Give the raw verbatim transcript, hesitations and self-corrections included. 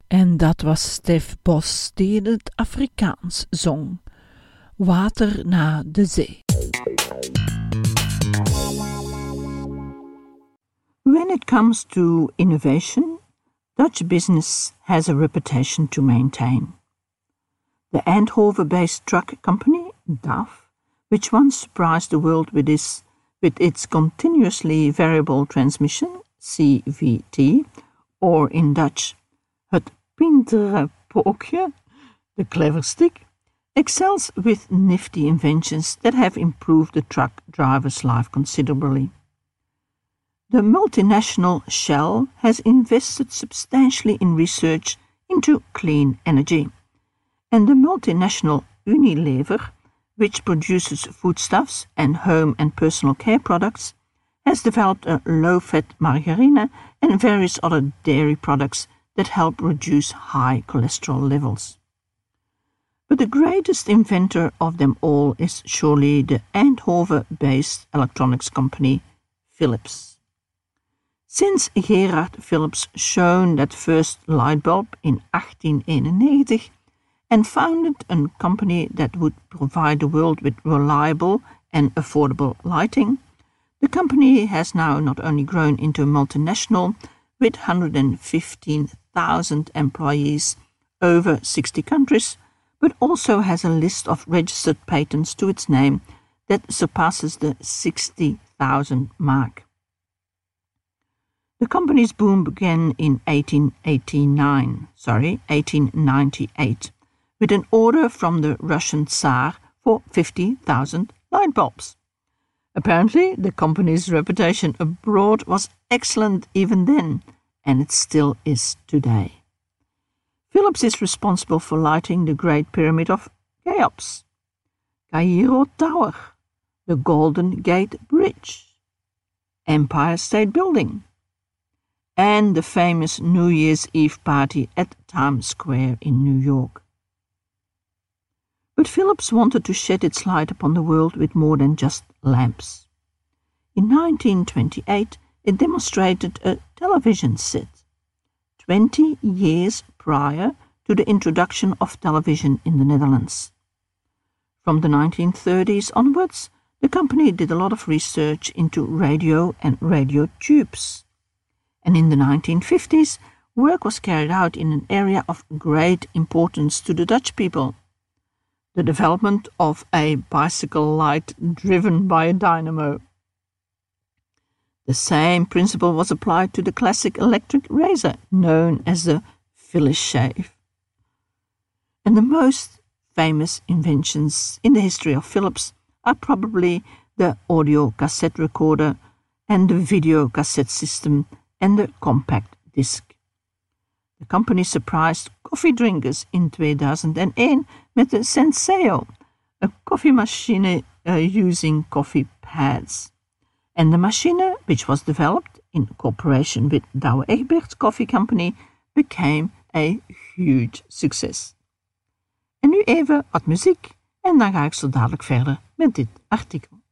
En dat was Stef Bos die in het Afrikaans zong. Water na de zee. When it comes to innovation, Dutch business has a reputation to maintain. The Eindhoven-based truck company, D A F, which once surprised the world with its, with its continuously variable transmission, C V T, or in Dutch, het pintere pookje, the clever stick, excels with nifty inventions that have improved the truck driver's life considerably. The multinational Shell has invested substantially in research into clean energy, and the multinational Unilever, which produces foodstuffs and home and personal care products, has developed a low-fat margarine and various other dairy products that help reduce high cholesterol levels. But the greatest inventor of them all is surely the Eindhoven-based electronics company Philips. Since Gerard Philips shone that first light bulb in eighteen ninety-one and founded a company that would provide the world with reliable and affordable lighting, the company has now not only grown into a multinational with one hundred fifteen thousand employees over sixty countries, but also has a list of registered patents to its name that surpasses the sixty thousand mark. The company's boom began in eighteen eighty-nine, sorry, eighteen ninety-eight, with an order from the Russian Tsar for fifty thousand light bulbs. Apparently, the company's reputation abroad was excellent even then, and it still is today. Philips is responsible for lighting the Great Pyramid of Cheops, Cairo Tower, the Golden Gate Bridge, Empire State Building, and the famous New Year's Eve party at Times Square in New York. But Philips wanted to shed its light upon the world with more than just lamps. In nineteen twenty-eight, it demonstrated a television set, twenty years prior to the introduction of television in the Netherlands. From the nineteen thirties onwards, the company did a lot of research into radio and radio tubes. And in the nineteen fifties, work was carried out in an area of great importance to the Dutch people: the development of a bicycle light driven by a dynamo. The same principle was applied to the classic electric razor, known as the Philips shave. And the most famous inventions in the history of Philips are probably the audio cassette recorder and the video cassette system en de compact disc. De company surprised coffee drinkers in tweeduizend één met de Senseo, a coffee machine uh, using coffee pads. And the machine, which was developed in cooperation with Douwe Egberts Coffee Company, became a huge success. En nu even wat muziek en dan ga ik zo dadelijk verder met dit artikel.